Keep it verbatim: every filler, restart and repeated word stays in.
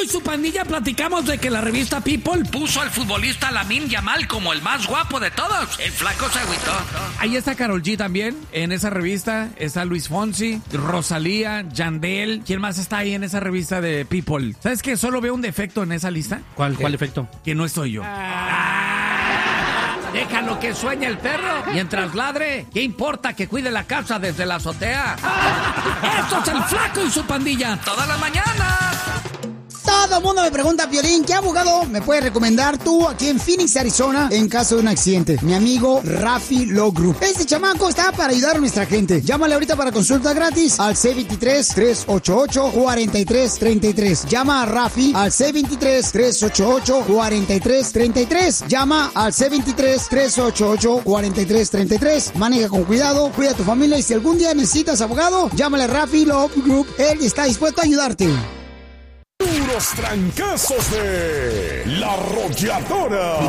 su pandilla platicamos de que la revista People puso al futbolista Lamine Yamal como el más guapo de todos. El flaco se agüitó. Ahí está Karol G también, en esa revista. Está Luis Fonsi, Rosalía, Yandel. ¿Quién más está ahí en esa revista de People? ¿Sabes que solo veo un defecto en esa lista? ¿Cuál, ¿Qué? cuál defecto? Que no estoy yo. Ah, déjalo que sueñe el perro mientras ladre. ¿Qué importa que cuide la casa desde la azotea? Esto es el flaco y su pandilla. Todas las mañanas. Todo el mundo me pregunta, Piolín, ¿qué abogado me puedes recomendar tú aquí en Phoenix, Arizona, en caso de un accidente? Mi amigo Rafi Law Group. Este chamaco está para ayudar a nuestra gente. Llámale ahorita para consulta gratis al seis dos tres, tres ocho ocho, cuatro tres tres tres. Llama a Rafi al seis dos tres, tres ocho ocho, cuatro tres tres tres. Llama al seis dos tres, tres ocho ocho, cuatro tres tres tres. Maneja con cuidado, cuida a tu familia y si algún día necesitas abogado, llámale a Rafi Law Group. Él está dispuesto a ayudarte. Los trancazos de La Arrolladora.